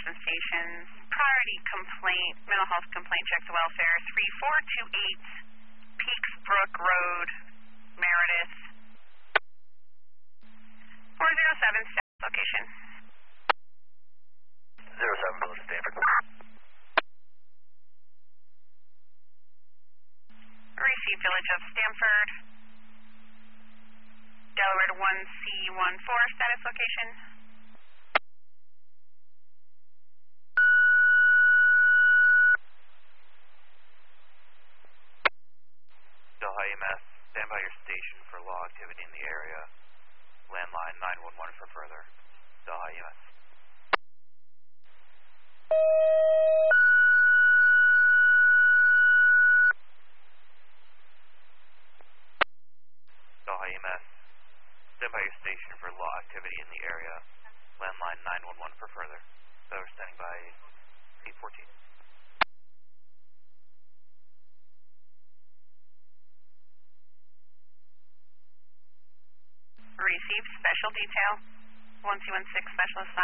bars and stations. Priority complaint, mental health complaint, check to welfare, 3428 Peaks Brook Road, Meredith. 407 status location. 07 Village Stanford. Receive Village of Stanford. Delaware to 1C14 status location. Delhi EMS, stand by your station for law activity in the area. Landline 911 for further. Delhi EMS. Delhi EMS, stand by your station for law activity in the area. Landline 911 for further. So we're standing by 814. Receive special detail, 1216 specialist.